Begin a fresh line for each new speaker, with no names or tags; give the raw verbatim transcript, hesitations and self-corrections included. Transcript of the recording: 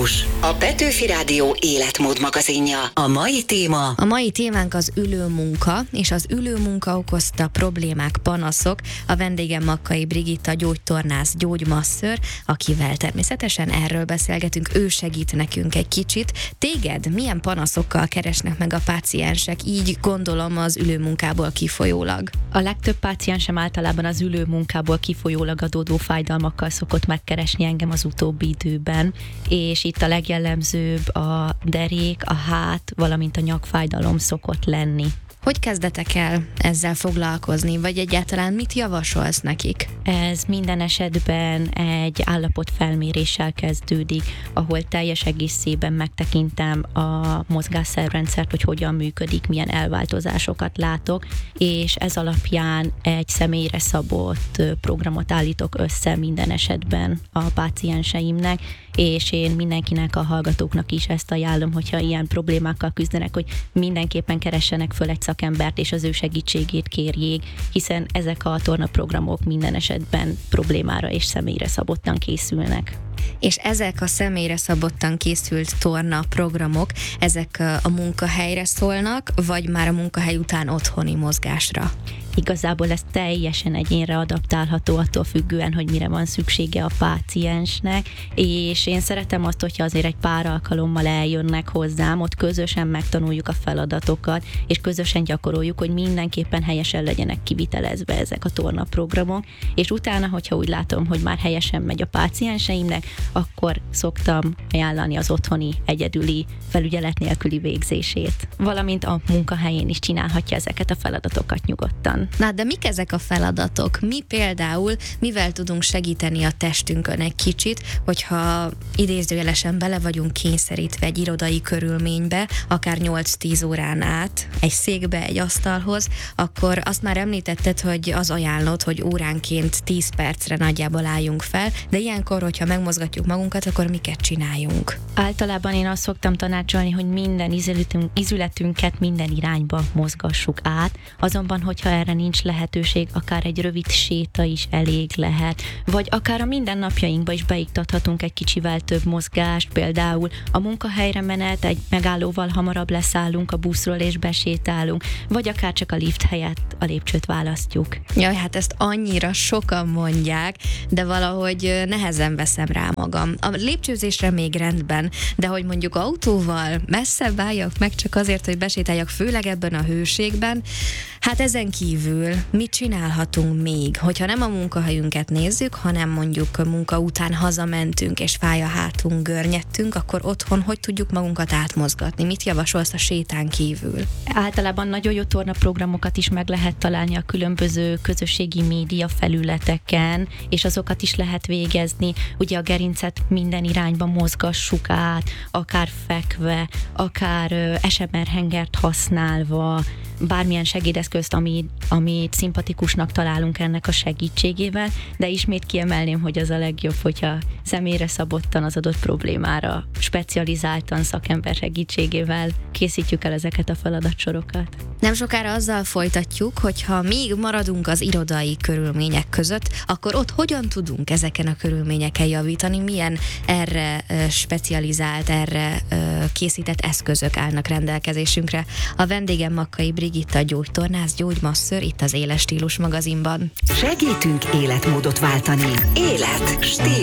Stílus, a Petőfi Rádió életmód magazinja. A mai téma...
A mai témánk az ülőmunka, és az ülőmunka okozta problémák, panaszok. A vendégem Makkai Brigitta, gyógytornász, gyógymasször, akivel természetesen erről beszélgetünk. Ő segít nekünk egy kicsit. Téged milyen panaszokkal keresnek meg a páciensek, így gondolom az ülőmunkából kifolyólag?
A legtöbb páciensem általában az ülőmunkából kifolyólag adódó fájdalmakkal szokott megkeresni engem az utóbbi időben, és itt a legjellemzőbb a derék, a hát, valamint a nyakfájdalom szokott lenni.
Hogy kezdetek el ezzel foglalkozni, vagy egyáltalán mit javasolsz nekik?
Ez minden esetben egy állapotfelméréssel kezdődik, ahol teljes egészében megtekintem a mozgásszervrendszert, hogy hogyan működik, milyen elváltozásokat látok, és ez alapján egy személyre szabott programot állítok össze minden esetben a pácienseimnek, és én mindenkinek, a hallgatóknak is ezt ajánlom, hogyha ilyen problémákkal küzdenek, hogy mindenképpen keressenek föl egy szakembert, és az ő segítségét kérjék, hiszen ezek a tornaprogramok minden esetben problémára és személyre szabottan készülnek.
És ezek a személyre szabottan készült torna programok, ezek a munkahelyre szólnak, vagy már a munkahely után otthoni mozgásra?
Igazából ez teljesen egyénre adaptálható, attól függően, hogy mire van szüksége a páciensnek, és én szeretem azt, hogyha azért egy pár alkalommal eljönnek hozzám, ott közösen megtanuljuk a feladatokat, és közösen gyakoroljuk, hogy mindenképpen helyesen legyenek kivitelezve ezek a tornaprogramok, és utána, hogyha úgy látom, hogy már helyesen megy a pácienseimnek, akkor szoktam ajánlani az otthoni egyedüli felügyelet nélküli végzését. Valamint a munkahelyén is csinálhatja ezeket a feladatokat nyugodtan.
Na, de mik ezek a feladatok? Mi például, mivel tudunk segíteni a testünkön egy kicsit, hogyha idézőjelesen bele vagyunk kényszerítve egy irodai körülménybe, akár nyolc-tíz órán át, egy székbe, egy asztalhoz, akkor azt már említetted, hogy az ajánlott, hogy óránként tíz percre nagyjából álljunk fel, de ilyenkor, hogyha megmozgatjuk magunkat, akkor miket csináljunk?
Általában én azt szoktam tanácsolni, hogy minden izületünk, izületünket minden irányba mozgassuk át, azonban, hogyha erre nincs lehetőség, akár egy rövid séta is elég lehet, vagy akár a mindennapjainkba is beiktathatunk egy kicsivel több mozgást, például a munkahelyre menet, egy megállóval hamarabb leszállunk a buszról és besétálunk, vagy akár csak a lift helyett a lépcsőt választjuk.
Jaj, hát ezt annyira sokan mondják, de valahogy nehezen veszem rá magam. A lépcsőzésre még rendben, de hogy mondjuk autóval messzebb álljak meg csak azért, hogy besétáljak, főleg ebben a hőségben, hát ezen kívül mit csinálhatunk még? Hogyha nem a munkahelyünket nézzük, hanem mondjuk munka után hazamentünk, és fáj a hátunk, görnyettünk, akkor otthon hogy tudjuk magunkat átmozgatni? Mit javasolsz a sétán kívül?
Általában nagyon jó tornaprogramokat is meg lehet találni a különböző közösségi média felületeken, és azokat is lehet végezni. Ugye a gerincet minden irányba mozgassuk át, akár fekve, akár es em er hengert használva, bármilyen segédeszközt, amit, amit szimpatikusnak találunk ennek a segítségével, de ismét kiemelném, hogy az a legjobb, hogyha személyre szabottan az adott problémára specializáltan szakember segítségével készítjük el ezeket a feladatsorokat.
Nem sokára azzal folytatjuk, hogyha még maradunk az irodai körülmények között, akkor ott hogyan tudunk ezeken a körülményeken javítani, milyen erre uh, specializált, erre uh, készített eszközök állnak rendelkezésünkre. A vendégem Makkai Brigitta, gyógytornász, gyógymasször itt az Éles Stílus magazinban.
Segítünk életmódot váltani. Élet. Stílus.